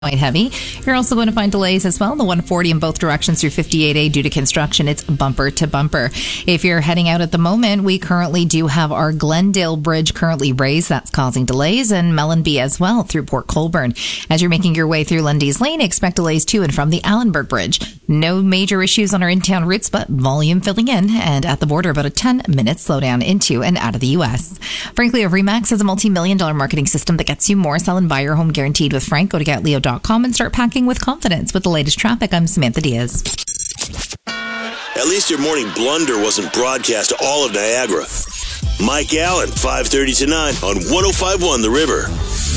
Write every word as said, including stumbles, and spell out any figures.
Quite heavy. You're also going to find delays as well. The one forty in both directions through fifty-eight A due to construction. It's bumper to bumper. If you're heading out at the moment, we currently do have our Glendale Bridge currently raised. That's causing delays, and Mellenby as well through Port Colborne. As you're making your way through Lundy's Lane, expect delays to and from the Allenberg Bridge. No major issues on our in-town routes, but volume filling in, and at the border, about a ten minute slowdown into and out of the U S. Frankly, Remax is a multi-million dollar marketing system that gets you more. Sell and buy your home guaranteed with Frank. Go to get leo dot com and start packing with confidence. With the latest traffic, I'm Samantha Diaz. At least your morning blunder wasn't broadcast to all of Niagara. Mike Allen, five thirty to nine on one oh five point one The River.